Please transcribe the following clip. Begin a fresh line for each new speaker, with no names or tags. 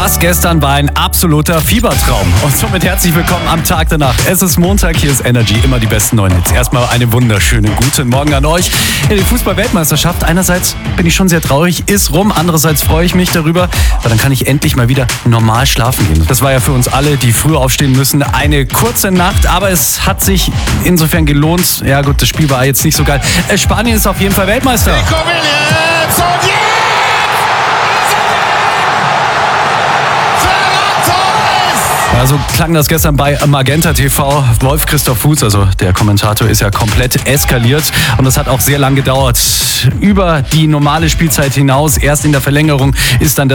Das gestern war ein absoluter Fiebertraum. Und somit herzlich willkommen am Tag danach. Es ist Montag, hier ist Energy, immer die besten neuen Hits. Erstmal einen wunderschönen guten Morgen an euch. Die Fußball-Weltmeisterschaft, einerseits bin ich schon sehr traurig, ist rum. Andererseits freue ich mich darüber, weil dann kann ich endlich mal wieder normal schlafen gehen. Das war ja für uns alle, die früh aufstehen müssen, eine kurze Nacht. Aber es hat sich insofern gelohnt. Ja gut, das Spiel war jetzt nicht so geil. Spanien ist auf jeden Fall Weltmeister. Also klang das gestern bei Magenta TV. Wolf-Christoph Fuß, also der Kommentator, ist ja komplett eskaliert. Und das hat auch sehr lang gedauert. Über die normale Spielzeit hinaus, erst in der Verlängerung, ist dann